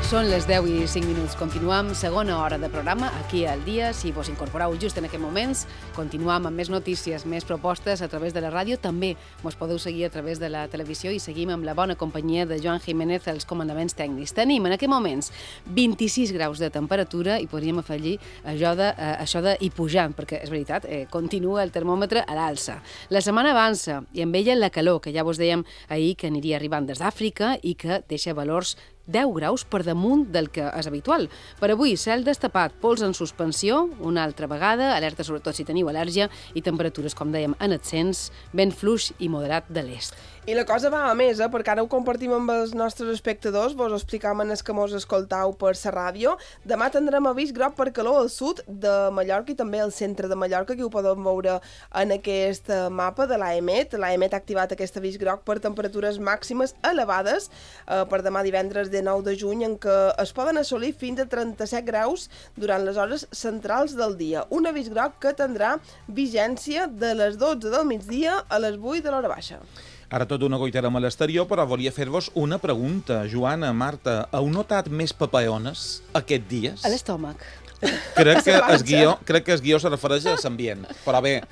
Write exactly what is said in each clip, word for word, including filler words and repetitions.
Són les deu i cinc minuts. Continuam segona hora de programa aquí al dia. Si vos incorporeu just en aquests moments, continuam amb més notícies, més propostes a través de la ràdio. També vos podeu seguir a través de la televisió i seguim amb la bona companyia de Joan Jiménez als comandaments tècnics. Tenim en aquests moments vint-i-sis graus de temperatura i podríem afegir això de, eh, això de i pujant, perquè és veritat, eh, continua el termòmetre a l'alça. La setmana avança i amb ella la calor, que ja vos dèiem ahir que aniria arribant des d'Àfrica i que deixa valors deu graus per damunt del que és habitual. Per avui, cel destapat, pols en suspensió, una altra vegada, alerta sobretot si teniu al·lèrgia i temperatures, com dèiem, en ascens, vent fluix i moderat de l'est. I la cosa va a més, eh? Perquè ara ho compartim amb els nostres espectadors, vos ho explicàvem en els que mos escoltau per la ràdio. Demà tindrem avís groc per calor al sud de Mallorca i també al centre de Mallorca, que ho podem veure en aquest mapa de l'AEMET. L'AEMET ha activat aquest avís groc per temperatures màximes elevades eh, per demà divendres de nou de juny, en què es poden assolir fins a trenta-set graus durant les hores centrals del dia. Un avís groc que tindrà vigència de les dotze del migdia a les vuit de l'hora baixa. Ara tot una goiterem a l'exterior, però volia fer-vos una pregunta. Joana, Marta, heu notat més papaones aquests dies? A l'estómac. Crec que el guió, crec que el guió se refereix a l'ambient. Però bé,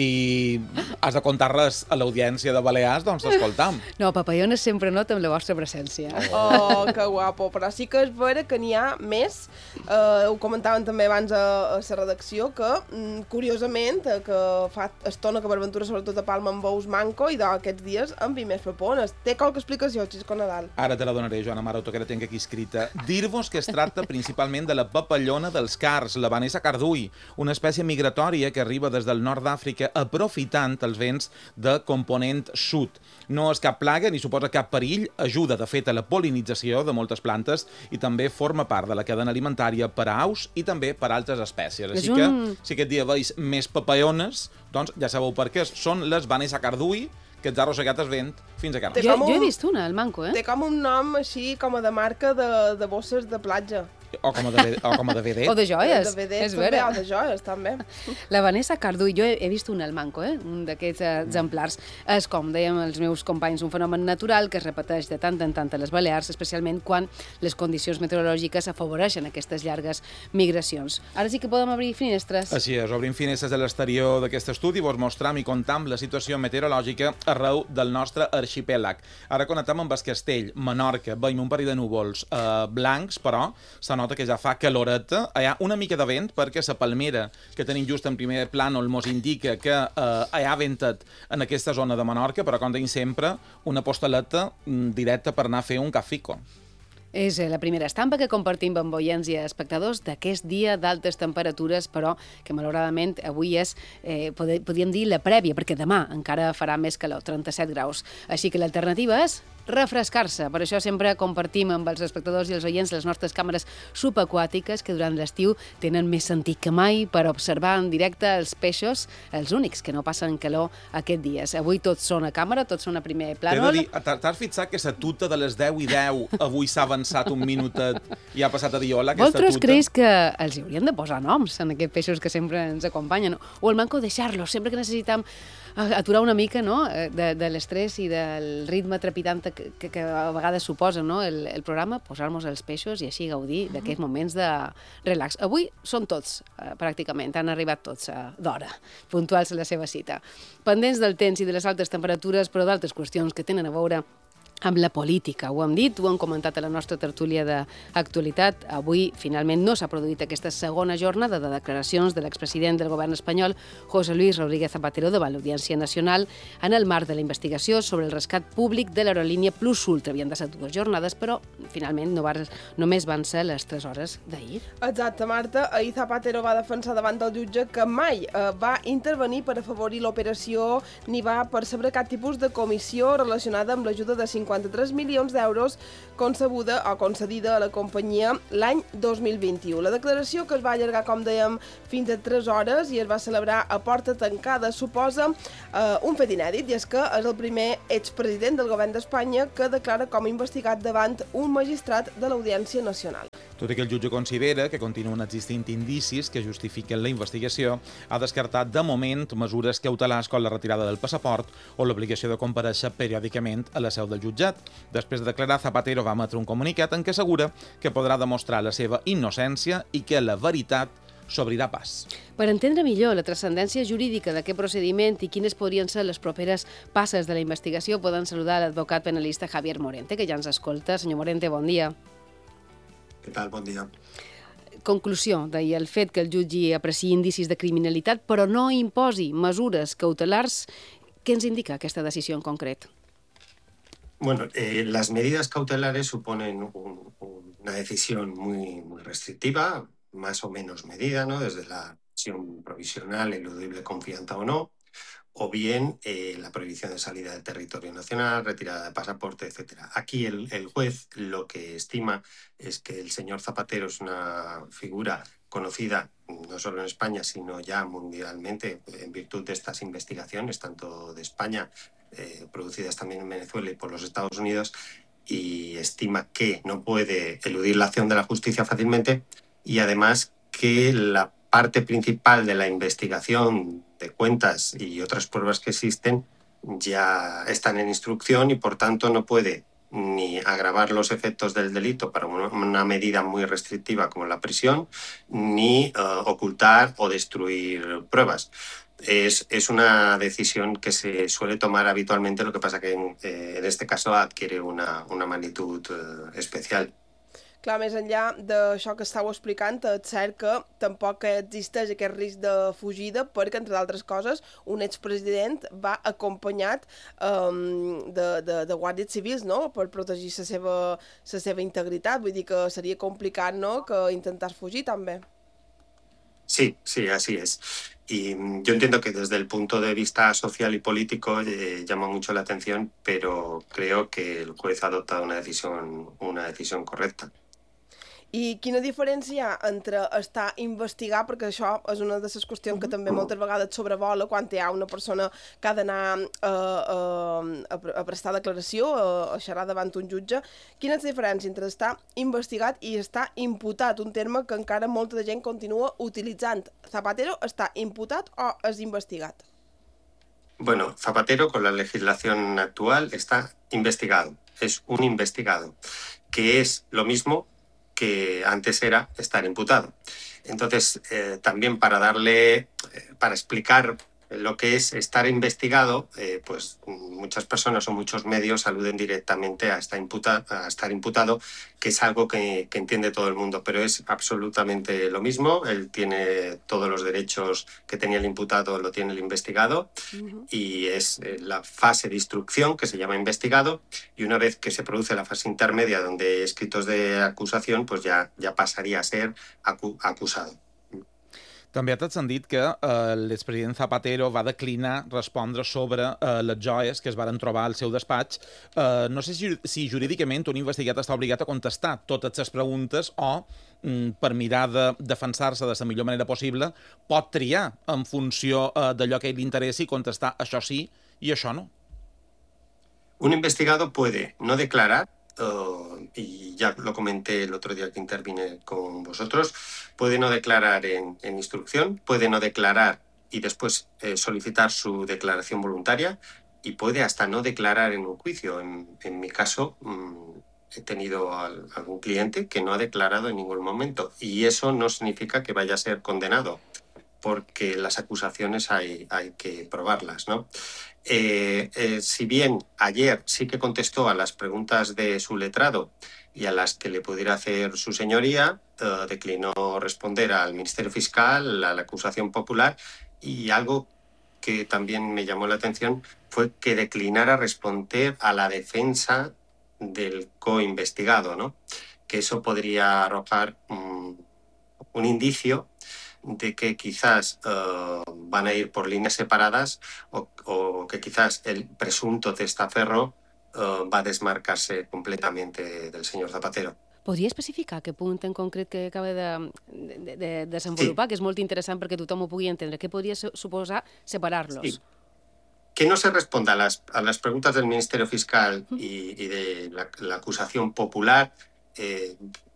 si has de contar res a l'audiència de Balears, doncs t'escoltam. No, papayones sempre nota amb la vostra presència. Oh, que guapo. Però sí que és vera que n'hi ha més. Uh, ho comentàvem també abans a, a la redacció, que mm, curiosament, que fa estona que per Ventura, sobretot a Palma, amb veus manco, i d'aquests dies han vist més papaones. Té qualque explicació, Xisco Nadal? Ara te la donaré, Joana Maroto, que la tinc aquí escrita. Dir-vos que es tracta principalment de la papallona dels cars, la Vanessa cardull, una espècie migratòria que arriba des del nord d'Àfrica aprofitant els vents de component sud. No és cap plaga ni suposa cap perill, ajuda de fet a la pol·linització de moltes plantes i també forma part de la cadena alimentària per a aus i també per a altres espècies. Així un... que, si aquest dia veus més papayones, doncs ja sabeu per què. Són les Vanessa cardull, que ens ha arrossegat el vent fins a casa. Jo, un... jo he vist una, al Manco, eh? Té com un nom així, com a de marca de, de bosses de platja. O com a de, o com a de vedet. O de joies, De vedets, és també, vera. o de joies, també. La Vanessa Cardull, jo he, he vist un al Manco, eh? Un d'aquests exemplars. És, com dèiem els meus companys, un fenomen natural que es repeteix de tant en tant a les Balears, especialment quan les condicions meteorològiques afavoreixen aquestes llargues migracions. Ara sí que podem obrir finestres. Així és, obrim finestres a l'exterior d'aquest estudi i vos mostram i comptam la situació meteorològica arreu del nostre arxipèlag. Ara connectem amb el Castell, Menorca, veiem un parell de núvols eh, blancs, però s'ha nota que ja fa caloreta. Hi ha una mica de vent perquè la palmera que tenim just en primer plànol mos indica que eh, hi ha ventet en aquesta zona de Menorca, però com deim sempre, una postaleta mm, directa per anar a fer un cafico. És la primera estampa que compartim amb oients i espectadors d'aquest dia d'altes temperatures, però que malauradament avui és, eh, podríem dir, la prèvia, perquè demà encara farà més calor, trenta-set graus. Així que l'alternativa és refrescar-se. Per això sempre compartim amb els espectadors i els oients les nostres càmeres subaquàtiques que durant l'estiu tenen més sentit que mai per observar en directe els peixos, els únics que no passen calor aquests dies. Avui tots són a càmera, tots són a primer plànol. T'he de dir, t'has fixat que la tuta de les deu i deu avui s'ha avançat un minutet i ha passat a dir hola, aquesta Vosaltres tuta? creus que els haurien de posar noms en aquests peixos que sempre ens acompanyen? O el Manco deixar-los, sempre que necessitam aturar una mica, no?, de, de l'estrès i del ritme trepidant que, que, que a vegades suposa, no?, el, el programa, posar-nos els peixos i així gaudir d'aquests moments de relax. Avui són tots, eh, pràcticament, han arribat tots eh, d'hora, puntuals a la seva cita. Pendents del temps i de les altes temperatures, però d'altres qüestions que tenen a veure amb la política. Ho hem dit, ho hem comentat a la nostra tertúlia d'actualitat. Avui, finalment, no s'ha produït aquesta segona jornada de declaracions de l'expresident del govern espanyol, José Luis Rodríguez Zapatero, davant l'Audiència Nacional, en el marc de la investigació sobre el rescat públic de l'aerolínia Plus Ultra. Havien de ser dues jornades, però, finalment, no va, només van ser les tres hores d'ahir. Exacte, Marta. Ahir Zapatero va defensar davant del jutge que mai eh, va intervenir per afavorir l'operació ni va percebre cap tipus de comissió relacionada amb l'ajuda de cinquanta-tres milions d'euros concebuda o concedida a la companyia l'any dos mil vint-i-u. La declaració, que es va allargar, com dèiem, fins a tres hores i es va celebrar a porta tancada, suposa eh, un fet inèdit, i és que és el primer expresident del govern d'Espanya que declara com a investigat davant un magistrat de l'Audiència Nacional. Tot i que el jutge considera que continuen existint indicis que justifiquen la investigació, ha descartat de moment mesures cautelars com la retirada del passaport o l'obligació de comparèixer periòdicament a la seu del jutjat. Després de declarar, Zapatero va emetre un comunicat en què assegura que podrà demostrar la seva innocència i que la veritat s'obrirà pas. Per entendre millor la transcendència jurídica d'aquest procediment i quines podrien ser les properes passes de la investigació, poden saludar l'advocat penalista Javier Morente, que ja ens escolta. Senyor Morente, bon dia. Què tal? Bon dia. Conclusió, deia, el fet que el jutge apreciï indicis de criminalitat però no imposi mesures cautelars. ¿Qué ens indica aquesta decisió en concret? Bueno, eh, las medidas cautelares suponen un, un, una decisión muy, muy restrictiva, más o menos medida, ¿no? Desde la prisión provisional, eludible confianza o no, o bien eh, la prohibición de salida del territorio nacional, retirada de pasaporte, etcétera. Aquí el, el juez lo que estima es que el señor Zapatero es una figura conocida no solo en España, sino ya mundialmente en virtud de estas investigaciones, tanto de España, eh, producidas también en Venezuela y por los Estados Unidos, y estima que no puede eludir la acción de la justicia fácilmente y además que la parte principal de la investigación de cuentas y otras pruebas que existen ya están en instrucción y por tanto no puede ni agravar los efectos del delito para una medida muy restrictiva como la prisión, ni uh, ocultar o destruir pruebas. Es, es una decisión que se suele tomar habitualmente, lo que pasa que en, eh, en este caso adquiere una, una magnitud uh, especial. Clar, més enllà d'això que estàu explicant, és cert que tampoc existeix aquest risc de fugida perquè, entre d'altres coses, un expresident va acompanyat um, de, de, de guàrdies civils, no?, per protegir la seva, la seva integritat. Vull dir que seria complicat, no?, que intentàs fugir també. Sí, sí, así es. Y yo entiendo que desde el punto de vista social y político eh, llama mucho la atención, pero creo que el juez ha adoptado una decisión, una decisión correcta. I quina diferència hi ha entre estar investigat, perquè això és una de les qüestions que també moltes vegades sobrevola quan hi ha una persona que ha d'anar a, a, a prestar declaració, a, a xerrar davant un jutge. Quina és la diferència entre estar investigat i estar imputat, un terme que encara molta gent continua utilitzant? Zapatero està imputat o és investigat? Bueno, Zapatero con la legislación actual está investigado, es un investigado, que es lo mismo que antes era estar imputado. Entonces, eh, también para darle, eh, para explicar lo que es estar investigado, eh, pues muchas personas o muchos medios aluden directamente a estar, imputa, a estar imputado, que es algo que, que entiende todo el mundo, pero es absolutamente lo mismo. Él tiene todos los derechos que tenía el imputado, lo tiene el investigado, uh-huh. y es la fase de instrucción que se llama investigado, y una vez que se produce la fase intermedia donde hay escritos de acusación, pues ya, ya pasaría a ser acu acusado. També ha transcendit que eh, l'expresident Zapatero va declinar respondre sobre eh, les joies que es varen trobar al seu despatx. Eh, no sé si, si jurídicament un investigat està obligat a contestar totes les preguntes o, mm, per mirar de defensar-se de la millor manera possible, pot triar en funció eh, d'allò que a ell li interessi i contestar això sí i això no. Un investigado puede no declarar, Uh, y ya lo comenté el otro día que intervine con vosotros, puede no declarar en, en instrucción, puede no declarar y después eh, solicitar su declaración voluntaria y puede hasta no declarar en un juicio. En, en mi caso, mmm, he tenido al, algún cliente que no ha declarado en ningún momento y eso no significa que vaya a ser condenado, porque las acusaciones hay, hay que probarlas, ¿no? Eh, eh, si bien ayer sí que contestó a las preguntas de su letrado y a las que le pudiera hacer su señoría, eh, declinó responder al Ministerio Fiscal, a la acusación popular, y algo que también me llamó la atención fue que declinara responder a la defensa del coinvestigado, ¿no? Que eso podría arrojar um, un indicio de que quizás uh, van a ir por líneas separadas o, o que quizás el presunto testaferro uh, va a desmarcarse completamente del señor Zapatero. Podria especificar què punt en concret que acaba de, de, de desenvolupar, sí, que és molt interessant perquè tothom ho pugui entendre? Què podria suposar separar-los? Sí. Que no se responda a las, a las preguntas del Ministerio Fiscal y, y de la, la acusación popular, eh,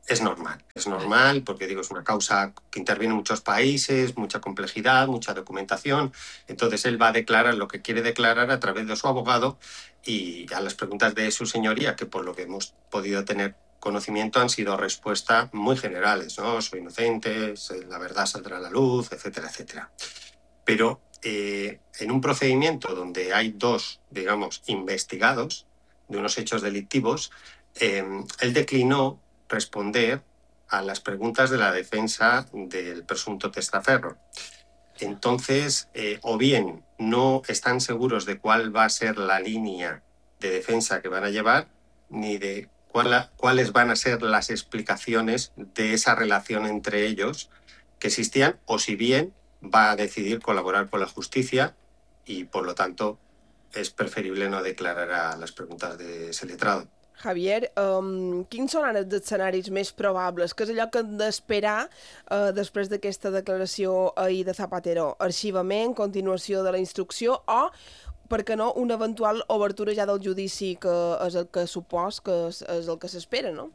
es normal. Es normal porque, digo, es una causa que interviene en muchos países, mucha complejidad, mucha documentación. Entonces, él va a declarar lo que quiere declarar a través de su abogado y a las preguntas de su señoría, que por lo que hemos podido tener conocimiento han sido respuestas muy generales, ¿no? Soy inocente, la verdad saldrá a la luz, etcétera, etcétera. Pero eh, en un procedimiento donde hay dos, digamos, investigados de unos hechos delictivos, eh, él declinó responder a las preguntas de la defensa del presunto testaferro. Entonces, eh, o bien no están seguros de cuál va a ser la línea de defensa que van a llevar, ni de cuál, cuáles van a ser las explicaciones de esa relación entre ellos que existían, o si bien va a decidir colaborar con la justicia y, por lo tanto, és preferible no declarar a les preguntes de ese letrado. Javier, um, quins són ara els escenaris més probables? Què és allò que hem d'esperar uh, després d'aquesta declaració ahir de Zapatero? Arxivament, continuació de la instrucció o, per què no, una eventual obertura ja del judici, que és el que supos que és, és el que s'espera, no?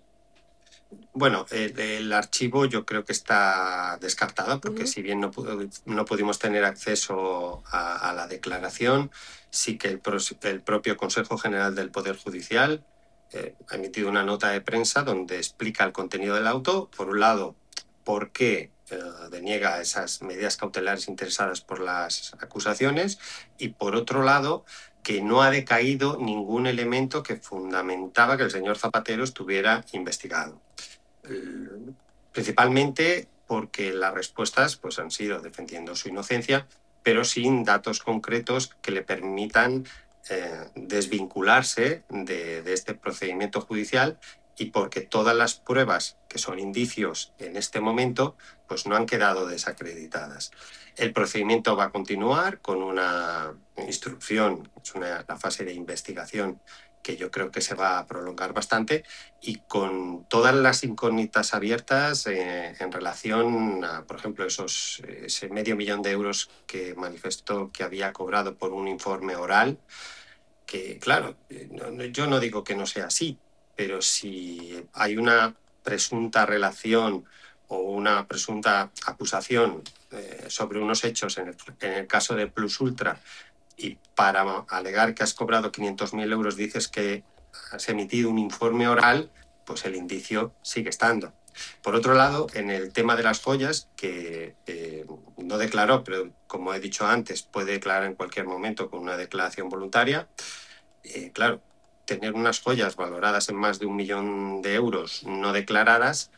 Bueno, el, el archivo yo creo que está descartado porque uh-huh. si bien no, no pudimos tener acceso a, a la declaración, sí que el, el propio Consejo General del Poder Judicial eh, ha emitido una nota de prensa donde explica el contenido del auto. Por un lado, por qué eh, deniega esas medidas cautelares interesadas por las acusaciones y, por otro lado, que no ha decaído ningún elemento que fundamentaba que el señor Zapatero estuviera investigado. Principalmente porque las respuestas pues, han sido defendiendo su inocencia, pero sin datos concretos que le permitan eh, desvincularse de, de este procedimiento judicial, y porque todas las pruebas que son indicios en este momento pues no han quedado desacreditadas. El procedimiento va a continuar con una instrucción, es una, la fase de investigación que yo creo que se va a prolongar bastante, y con todas las incógnitas abiertas eh, en relación a, por ejemplo, esos, ese medio millón de euros que manifestó que había cobrado por un informe oral, que claro, no, yo no digo que no sea así, pero si hay una presunta relación o una presunta acusación eh, sobre unos hechos, en el, en el caso de Plus Ultra, y para alegar que has cobrado quinientos mil euros dices que has emitido un informe oral, pues el indicio sigue estando. Por otro lado, en el tema de las joyas, que eh, no declaró, pero como he dicho antes, puede declarar en cualquier momento con una declaración voluntaria, eh, claro, tener unas joyas valoradas en más de un millón de euros no declaradas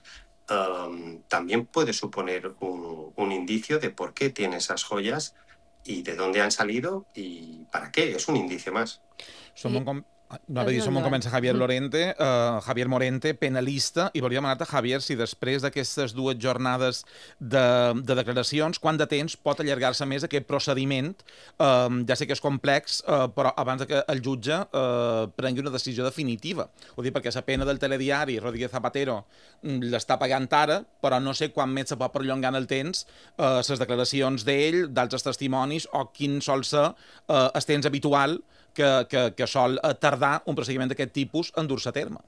um, también puede suponer un, un indicio de por qué tiene esas joyas y de dónde han salido y para qué. És un indicio más. Som un com... No, dir, som on comença Javier Lorente, uh, Javier Morente, penalista, i volia demanar-te, Javier, si després d'aquestes dues jornades de, de declaracions, quant de temps pot allargar-se més aquest procediment? Uh, ja sé que és complex, uh, però abans que el jutge uh, prengui una decisió definitiva. Ho dic perquè la pena del telediari Rodríguez Zapatero l'està pagant ara, però no sé quan més se pot perllongar en el temps uh, les declaracions d'ell, d'altres testimonis, o quin sol ser uh, el temps habitual que, que, que sol tardar un procediment d'aquest tipus en dur-se a terme.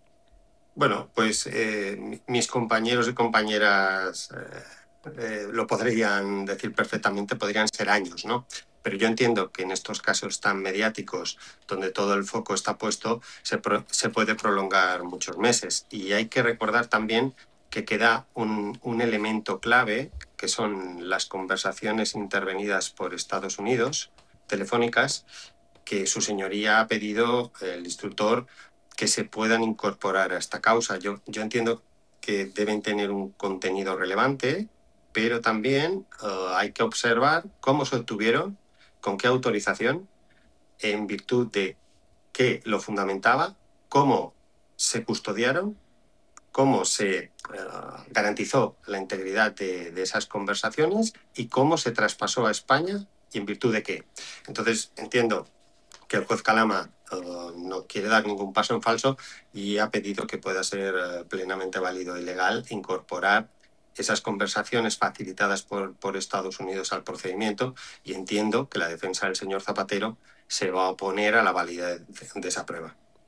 Bueno, pues eh, mis compañeros y compañeras eh, eh, lo podrían decir perfectamente, podrían ser años, ¿no? Pero yo entiendo que en estos casos tan mediáticos, donde todo el foco está puesto, se, pro, se puede prolongar muchos meses. Y hay que recordar también que queda un, un elemento clave, que son las conversaciones intervenidas por Estados Unidos, telefónicas, que su señoría ha pedido, el instructor, que se puedan incorporar a esta causa. Yo, yo entiendo que deben tener un contenido relevante, pero también uh, hay que observar cómo se obtuvieron, con qué autorización, en virtud de qué lo fundamentaba, cómo se custodiaron, cómo se uh, garantizó la integridad de, de esas conversaciones y cómo se traspasó a España y en virtud de qué. Entonces, entiendo que el juez Calama uh, no quiere dar ningún paso en falso y ha pedido que pueda ser uh, plenamente válido y legal incorporar esas conversaciones facilitadas por, por Estados Unidos al procedimiento, y entiendo que la defensa del señor Zapatero se va a oponer a la validez de, de esa prueba.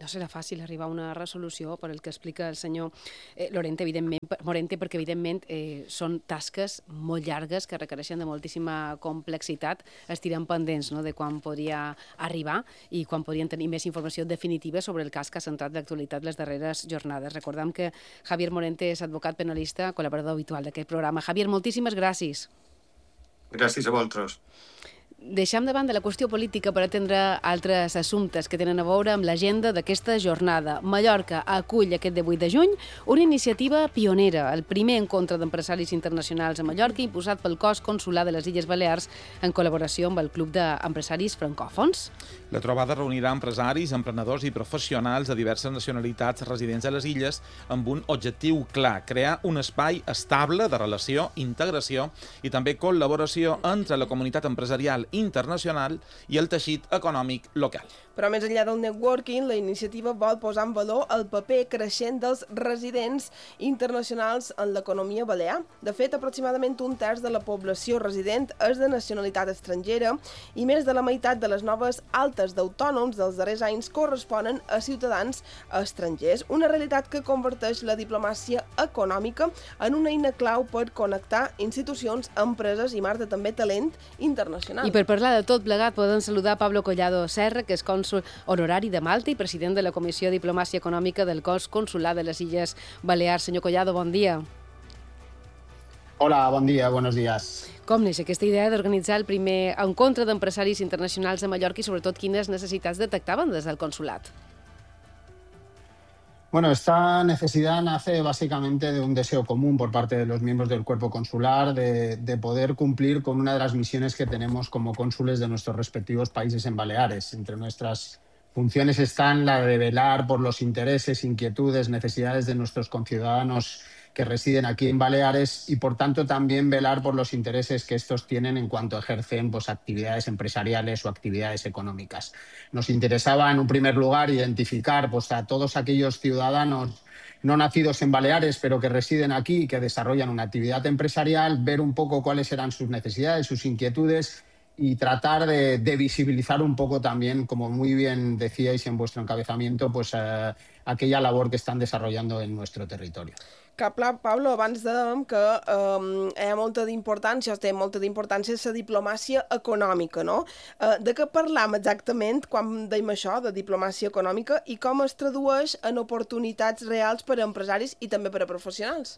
No serà fàcil arribar a una resolució per el que explica el senyor eh, Lorente, evidentment, Morente, perquè evidentment eh, són tasques molt llargues que requereixen de moltíssima complexitat. Estirem pendents, no?, de quan podria arribar i quan podrien tenir més informació definitiva sobre el cas que ha centrat l'actualitat les darreres jornades. Recordem que Javier Morente és advocat penalista, col·laborador habitual d'aquest programa. Javier, moltíssimes gràcies. Gràcies a vosaltres. Deixem davant de la qüestió política per atendre altres assumptes que tenen a veure amb l'agenda d'aquesta jornada. Mallorca acull aquest divuit de juny una iniciativa pionera, el primer encontre d'empresaris internacionals a Mallorca imposat pel cos consular de les Illes Balears en col·laboració amb el Club d'Empresaris Francòfons. La trobada reunirà empresaris, emprenedors i professionals de diverses nacionalitats residents a les illes amb un objectiu clar, crear un espai estable de relació, integració i també col·laboració entre la comunitat empresarial internacional i el teixit econòmic local. Però més enllà del networking, la iniciativa vol posar en valor el paper creixent dels residents internacionals en l'economia balear. De fet, aproximadament un terç de la població resident és de nacionalitat estrangera i més de la meitat de les noves altes d'autònoms dels darrers anys corresponen a ciutadans estrangers. Una realitat que converteix la diplomàcia econòmica en una eina clau per connectar institucions, empreses i marca també talent internacional. I per parlar de tot plegat podem saludar Pablo Collado Serra, que és cònsul honorari de Malta i president de la Comissió de Diplomàcia Econòmica del Cos Consular de les Illes Balears. Senyor Collado, bon dia. Hola, bon dia, buenos días. Com neix aquesta idea d'organitzar el primer encontre d'empresaris internacionals a Mallorca i sobretot quines necessitats detectaven des del consulat? Bueno, esta necesidad nace básicamente de un deseo común por parte de los miembros del cuerpo consular de, de poder cumplir con una de las misiones que tenemos como cónsules de nuestros respectivos países en Baleares. Entre nuestras funciones están la de velar por los intereses, inquietudes, necesidades de nuestros conciudadanos que residen aquí en Baleares y, por tanto, también velar por los intereses que estos tienen en cuanto ejercen pues, actividades empresariales o actividades económicas. Nos interesaba, en un primer lugar, identificar pues, a todos aquellos ciudadanos no nacidos en Baleares, pero que residen aquí y que desarrollan una actividad empresarial, ver un poco cuáles eran sus necesidades, sus inquietudes y tratar de, de visibilizar un poco también, como muy bien decíais en vuestro encabezamiento, pues eh, aquella labor que están desarrollando en nuestro territorio. Clar, Pablo, abans dèiem que um, hi ha molta d'importància, o té molta d'importància la diplomàcia econòmica, no? Uh, de què parlam exactament quan dèiem això, de diplomàcia econòmica, i com es tradueix en oportunitats reals per a empresaris i també per a professionals?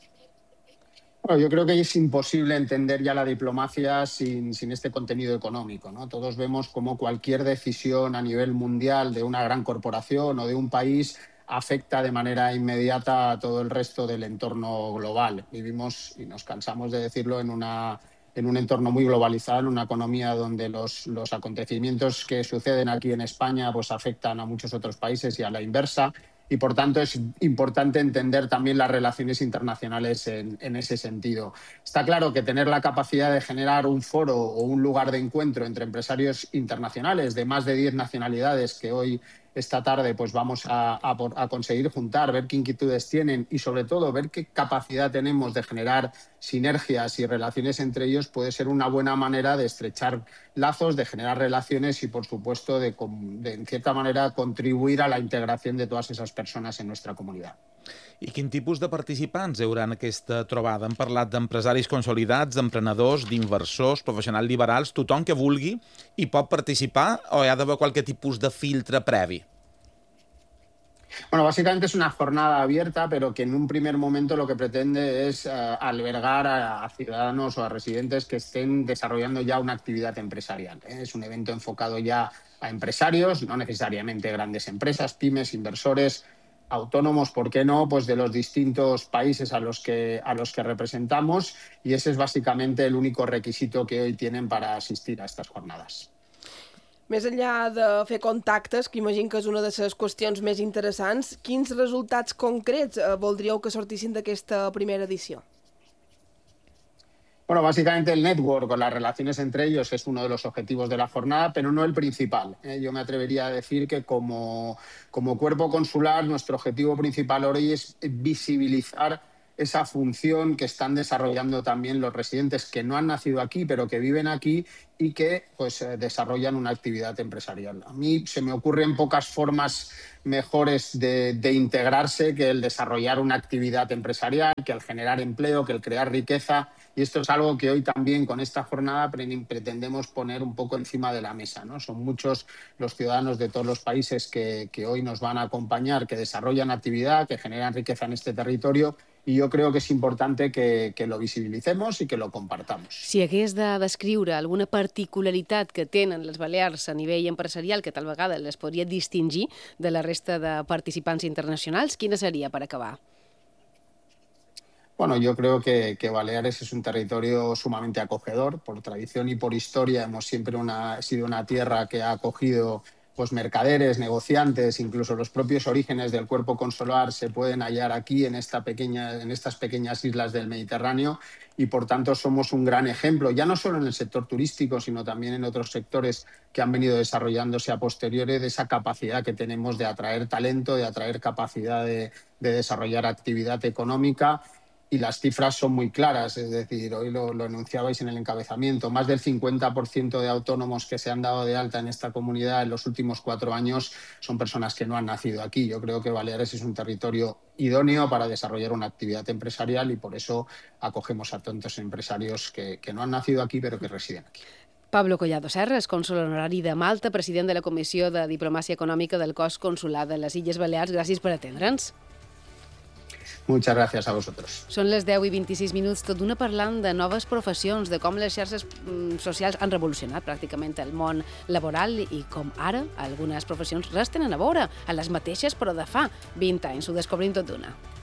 Bueno, yo creo que es imposible entender ya la diplomacia sin, sin este contenido económico, ¿no? Todos vemos cómo cualquier decisión a nivel mundial de una gran corporación o de un país afecta de manera inmediata a todo el resto del entorno global. Vivimos, y nos cansamos de decirlo, en, una, en un entorno muy globalizado, en una economía donde los, los acontecimientos que suceden aquí en España pues, afectan a muchos otros países y a la inversa. Y, por tanto, es importante entender también las relaciones internacionales en, en ese sentido. Está claro que tener la capacidad de generar un foro o un lugar de encuentro entre empresarios internacionales de más de diez nacionalidades que hoy, esta tarde, pues vamos a, a, a conseguir juntar, ver qué inquietudes tienen y, sobre todo, ver qué capacidad tenemos de generar sinergias y relaciones entre ellos puede ser una buena manera de estrechar lazos, de generar relaciones y, por supuesto, de, de en cierta manera, contribuir a la integración de todas esas persones en nostra comunitat. I quin tipus de participants hi haurà en aquesta trobada? Hem parlat d'empresaris consolidats, d'emprenedors, d'inversors, professionals liberals, tothom que vulgui i pot participar o hi ha d'haver qualque tipus de filtre previ? Bueno, básicamente es una jornada abierta, pero que en un primer momento lo que pretende es uh, albergar a, a ciudadanos o a residentes que estén desarrollando ya una actividad empresarial, ¿eh? Es un evento enfocado ya a empresarios, no necesariamente grandes empresas, pymes, inversores, autónomos, ¿por qué no?, pues de los distintos países a los que, a los que representamos, y ese es básicamente el único requisito que hoy tienen para asistir a estas jornadas. Més enllà de fer contactes, que imagino que és una de les qüestions més interessants, quins resultats concrets eh, voldríeu que sortissin d'aquesta primera edició? Bueno, básicamente el network o las relaciones entre ellos es uno de los objetivos de la jornada, pero no el principal, ¿eh? Yo me atrevería a decir que como, como cuerpo consular nuestro objetivo principal hoy es visibilizar esa función que están desarrollando también los residentes que no han nacido aquí, pero que viven aquí y que pues, eh, desarrollan una actividad empresarial. A mí se me ocurren pocas formas mejores de, de integrarse que el desarrollar una actividad empresarial, que el generar empleo, que el crear riqueza. Y esto es algo que hoy también con esta jornada pretendemos poner un poco encima de la mesa, ¿no? Son muchos los ciudadanos de todos los países que, que hoy nos van a acompañar, que desarrollan actividad, que generan riqueza en este territorio, i jo crec que és important que, que lo visibilicemos i que lo compartamos. Si hagués de descriure alguna particularitat que tenen les Balears a nivell empresarial que tal vegada les podria distingir de la resta de participants internacionals, quina seria per acabar? Bueno, yo creo que, que Baleares es un territorio sumamente acogedor. Por tradición y por historia hemos siempre una, sido una tierra que ha acogido pues, mercaderes, negociantes, incluso los propios orígenes del cuerpo consular se pueden hallar aquí en, esta pequeña, en estas pequeñas islas del Mediterráneo y por tanto somos un gran ejemplo, ya no solo en el sector turístico, sino también en otros sectores que han venido desarrollándose a posteriori de esa capacidad que tenemos de atraer talento, de atraer capacidad de, de desarrollar actividad económica. Y las cifras son muy claras, es decir, hoy lo, lo enunciabais en el encabezamiento, más del cincuenta por ciento de autónomos que se han dado de alta en esta comunidad en los últimos cuatro años son personas que no han nacido aquí. Yo creo que Baleares es un territorio idóneo para desarrollar una actividad empresarial y por eso acogemos a tantos empresarios que, que no han nacido aquí pero que residen aquí. Pablo Collado Serra, cònsol honorari de Malta, president de la Comissió de Diplomàcia Econòmica del Cos Consular de les Illes Balears. Gràcies per atendre'ns. Muchas gracias a vosotros. Són les deu i vint-i-sis minuts, tot d'una parlant de noves professions, de com les xarxes socials han revolucionat pràcticament el món laboral i com ara algunes professions resten a veure a les mateixes però de fa vint anys. Ho descobrim tot d'una.